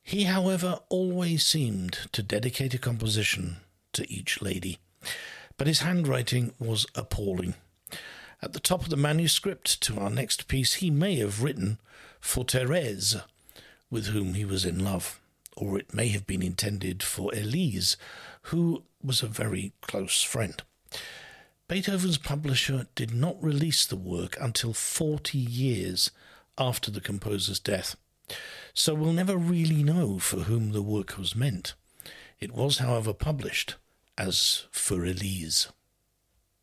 He, however, always seemed to dedicate a composition to each lady, but his handwriting was appalling. At the top of the manuscript to our next piece, he may have written for Thérèse, with whom he was in love, or it may have been intended for Elise, who was a very close friend. Beethoven's publisher did not release the work until 40 years after the composer's death, so we'll never really know for whom the work was meant. It was, however, published as for Elise.